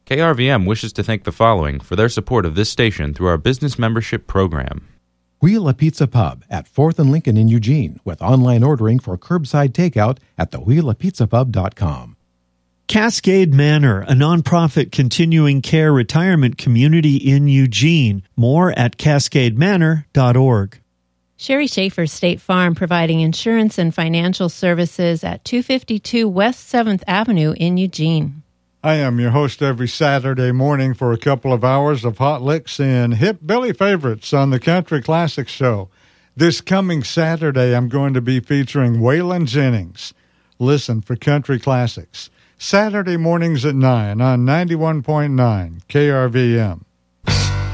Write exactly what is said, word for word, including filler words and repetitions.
K R V M wishes to thank the following for their support of this station through our business membership program. Wheel a Pizza Pub at fourth and Lincoln in Eugene with online ordering for curbside takeout at the wheel a pizza pub dot com. Cascade Manor, a nonprofit continuing care retirement community in Eugene. More at cascade manor dot org. Sherry Schaefer State Farm, providing insurance and financial services at two fifty-two West seventh Avenue in Eugene. I am your host every Saturday morning for a couple of hours of hot licks and hip Billy favorites on the Country Classics Show. This coming Saturday, I'm going to be featuring Waylon Jennings. Listen for Country Classics. Saturday mornings at nine on ninety-one point nine K R V M.